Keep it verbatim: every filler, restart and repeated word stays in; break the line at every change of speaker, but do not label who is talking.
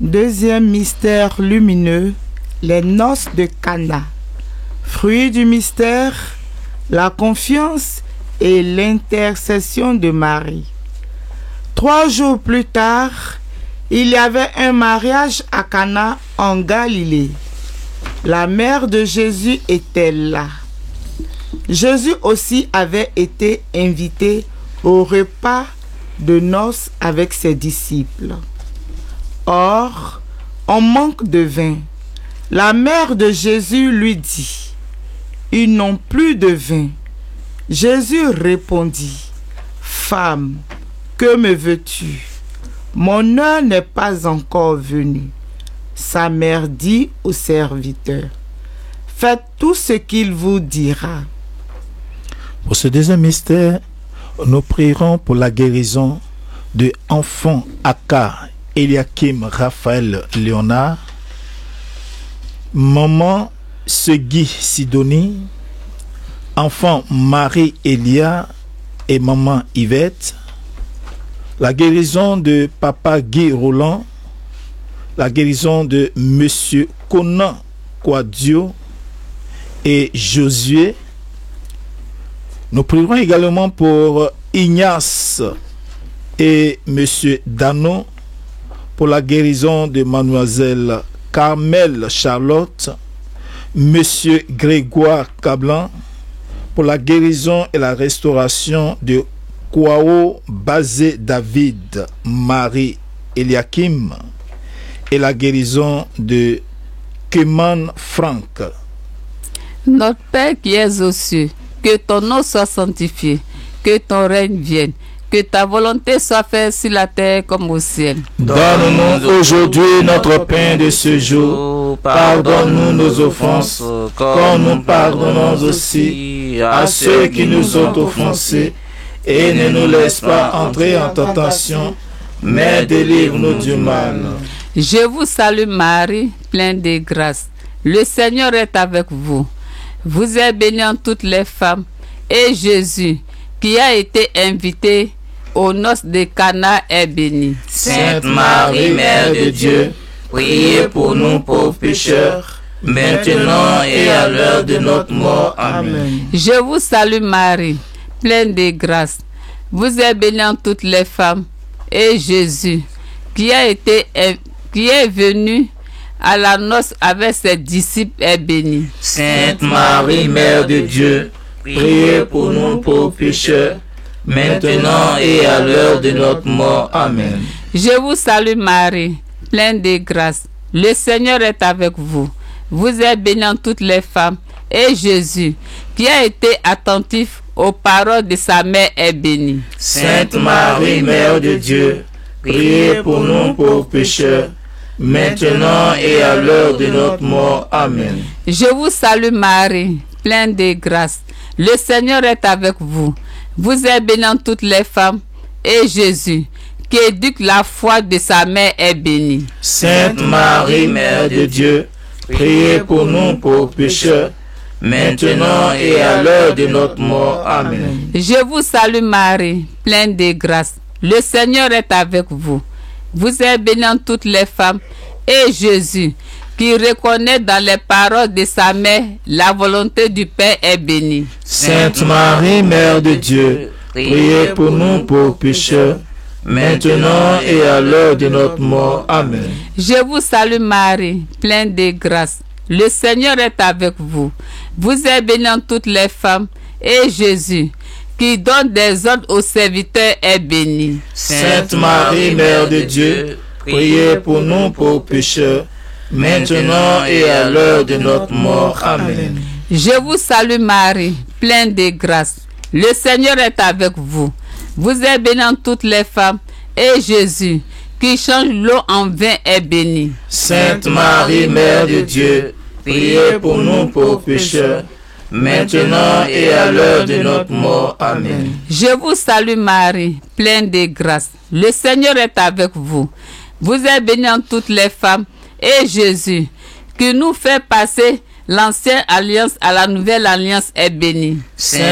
Deuxième mystère lumineux, les noces de Cana. Fruit du mystère, la confiance et l'intercession de Marie. Trois jours plus tard, il y avait un mariage à Cana en Galilée. La mère de Jésus était là. Jésus aussi avait été invité au repas de noces avec ses disciples. Or, on manque de vin. La mère de Jésus lui dit, « Ils n'ont plus de vin. » Jésus répondit, « Femme, que me veux-tu? Mon heure n'est pas encore venue. » Sa mère dit au serviteur, « Faites tout ce qu'il vous dira. »
Pour ce deuxième mystère, nous prierons pour la guérison de enfants Aka, Eliakim, Raphaël, Léonard, maman Segui Sidonie, enfant Marie Elia et maman Yvette, la guérison de papa Guy Roland, la guérison de monsieur Conan Quadio et Josué. Nous prierons également pour Ignace et monsieur Dano, pour la guérison de mademoiselle Carmel Charlotte, monsieur Grégoire Cablan, pour la guérison et la restauration de Kwao Bazé David Marie Eliakim et la guérison de Keman Franck.
Notre Père qui es aux cieux, que ton nom soit sanctifié, que ton règne vienne, que ta volonté soit faite sur la terre comme au ciel.
Donne-nous aujourd'hui notre pain de ce jour. Pardonne-nous nos offenses, comme nous pardonnons aussi à ceux qui nous ont offensés. Et ne nous laisse pas entrer en tentation, mais délivre-nous du mal.
Je vous salue Marie, pleine de grâce. Le Seigneur est avec vous. Vous êtes bénie en toutes les femmes. Et Jésus, qui a été invité aux noces de Cana, est béni.
Sainte Marie, Mère de Dieu, priez pour nous pauvres pécheurs, maintenant et à l'heure de notre mort. Amen.
Je vous salue Marie, pleine de grâce. Vous êtes bénie en toutes les femmes. Et Jésus, qui a été qui est venu à la noce avec ses disciples, est béni.
Sainte Marie, Mère de Dieu, priez pour nous pauvres pécheurs, maintenant et à l'heure de notre mort. Amen.
Je vous salue Marie, pleine de grâce. Le Seigneur est avec vous. Vous êtes bénie en toutes les femmes. Et Jésus, qui a été attentif aux paroles de sa mère, est béni.
Sainte Marie, Mère de Dieu, priez pour nous pauvres pécheurs, maintenant et à l'heure de notre mort. Amen.
Je vous salue Marie, pleine de grâce. Le Seigneur est avec vous. Vous êtes bénie en toutes les femmes. Et Jésus, qui éduque la foi de sa mère, est béni.
Sainte Marie, Mère de Dieu, priez pour nous pauvres pécheurs, maintenant et à l'heure de notre mort. Amen.
Je vous salue Marie, pleine de grâce. Le Seigneur est avec vous. Vous êtes bénie en toutes les femmes. Et Jésus, qui reconnaît dans les paroles de sa mère la volonté du Père, est béni.
Sainte Marie, Mère de Dieu, priez pour nous pauvres pécheurs, maintenant et à l'heure de notre mort. Amen.
Je vous salue Marie, pleine de grâce. Le Seigneur est avec vous. Vous êtes bénie en toutes les femmes. Et Jésus, qui donne des ordres aux serviteurs, est béni.
Sainte Marie, Mère de Dieu, priez pour nous pauvres pécheurs, maintenant et à l'heure de notre mort. Amen.
Je vous salue Marie, pleine de grâce. Le Seigneur est avec vous. Vous êtes bénie en toutes les femmes. Et Jésus, qui change l'eau en vin, est béni.
Sainte Marie, Mère de Dieu, priez pour nous pauvres pécheurs, maintenant et à l'heure de notre mort. Amen.
Je vous salue Marie, pleine de grâce. Le Seigneur est avec vous. Vous êtes bénie en toutes les femmes. Et Jésus, qui nous fait passer l'ancienne alliance à la nouvelle alliance, est béni.
Sainte